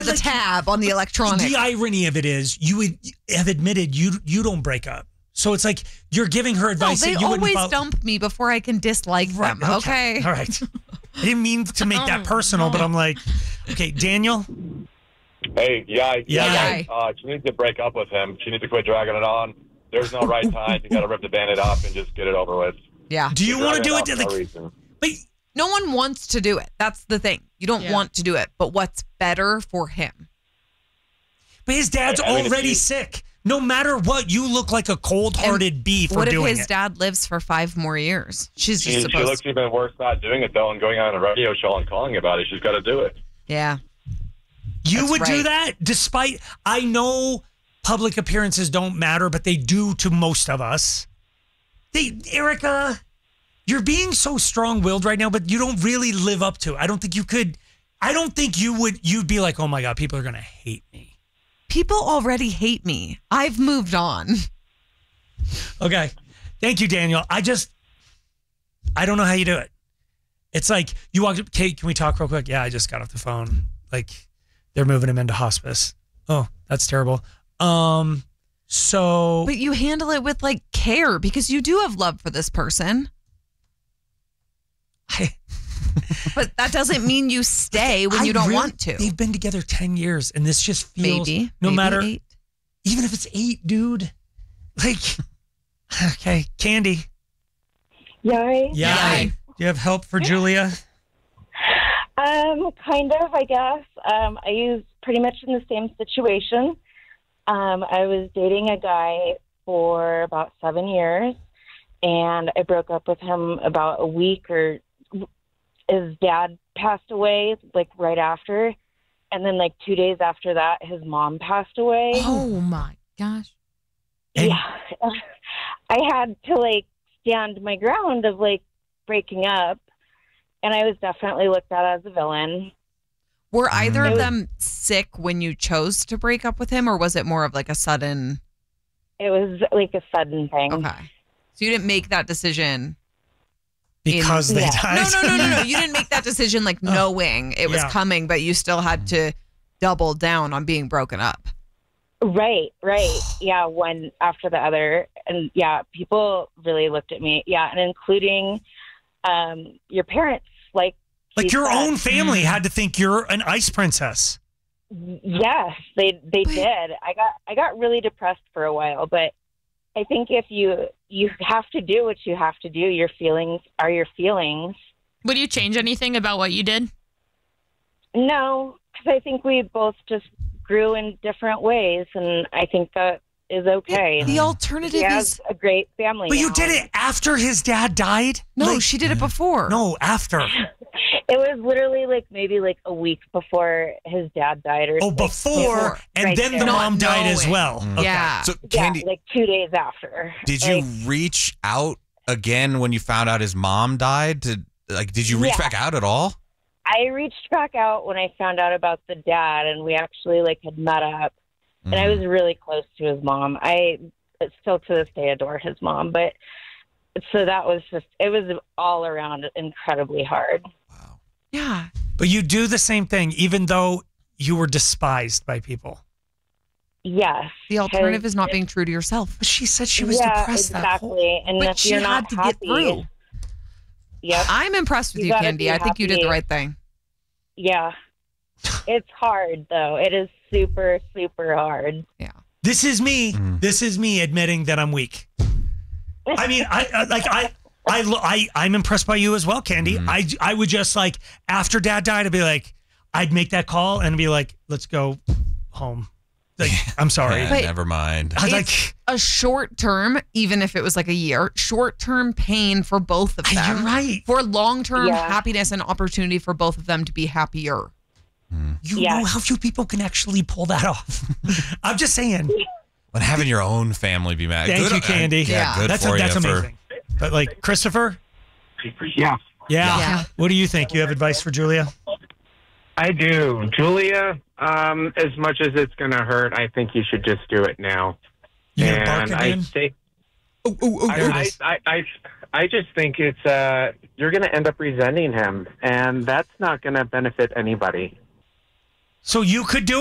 the tab on the electronic. The irony of it is you would have admitted you don't break up. So it's like you're giving her advice. They that you always wouldn't dump me before I can dislike them. Okay. All right. I didn't mean to make that personal, but I'm like, okay, Daniel. Hey, Yeah. she needs to break up with him. She needs to quit dragging it on. There's no right time. You got to rip the Band-Aid off and just get it over with. Yeah. Do you want to do it? But no one wants to do it. That's the thing. You don't want to do it, but what's better for him? But his dad's already sick. No matter what, you look like a cold-hearted bee for doing it. What if his dad lives for 5 more years? She looks even worse not doing it, though, and going on a radio show and calling about it. She's got to do it. Yeah. You would do that despite, I know public appearances don't matter, but they do to most of us. Erica, you're being so strong-willed right now, but you don't really live up to it. I don't think you could, you'd be like, oh my God, people are going to hate me. People already hate me. I've moved on. Okay. Thank you, Daniel. I don't know how you do it. It's like you walked up, Kate, can we talk real quick? Yeah, I just got off the phone. Like they're moving him into hospice. Oh, that's terrible. But you handle it with like care because you do have love for this person. But that doesn't mean you stay when you don't want to. They've been together 10 years and this just feels maybe matter 8. Even if it's 8, dude. Like okay, Candy. Yay. Do you have help for Julia? Kind of, I guess. I was pretty much in the same situation. I was dating a guy for about 7 years, and I broke up with him about a week or his dad passed away, like, right after. And then, like, 2 days after that, his mom passed away. Oh, my gosh. Yeah. I had to, like, stand my ground of, like, breaking up. And I was definitely looked at as a villain. Were either of them sick when you chose to break up with him, or was it more of like a sudden? It was like a sudden thing. Okay. So you didn't make that decision because they died? No. You didn't make that decision like knowing it was coming, but you still had to double down on being broken up. Right. Yeah, one after the other. And yeah, people really looked at me. Yeah, and including your parents. Like your own family had to think you're an ice princess. Yes, they did. I got really depressed for a while, but I think if you have to do what you have to do, your feelings are your feelings. Would you change anything about what you did? No, because I think we both just grew in different ways, and I think that is okay. The alternative is a great family. But you did it after his dad died? No, she did it before. No, after. It was literally like maybe like a week before his dad died, or before, and right then there. the mom died as well. Okay. Yeah. So Candy, like 2 days after. Did you reach out again when you found out his mom died? Did you reach back out at all? I reached back out when I found out about the dad, and we actually like had met up. And I was really close to his mom. I still to this day adore his mom. But so that was it was all around incredibly hard. Wow. Yeah. But you do the same thing, even though you were despised by people. Yes. The alternative is not being true to yourself. But she said she was depressed. Exactly. And but if she you're had not to happy, get through. Yep. I'm impressed with you, gotta Candy. be I think you did the happy. right thing. Yeah. It's hard, though. It is super, super hard. Yeah. This is me. This is me admitting that I'm weak. I mean, I'm impressed by you as well, Candy. I would just like, after dad died, I'd be like, I'd make that call and be like, let's go home. Like, I'm sorry. Yeah, never mind. It's a short term, even if it was like a year, short term pain for both of them. You're right. For long term happiness and opportunity for both of them to be happier. You know how few people can actually pull that off. I'm just saying. But having your own family be mad. Thank Good, you, Candy. Good that's for that's you. amazing. But like, Christopher? Yeah. What do you think? You have advice for Julia? I do. Julia, as much as it's going to hurt, I think you should just do it now. You gonna bark And again? I just think it's you're going to end up resenting him, and that's not going to benefit anybody. So you could do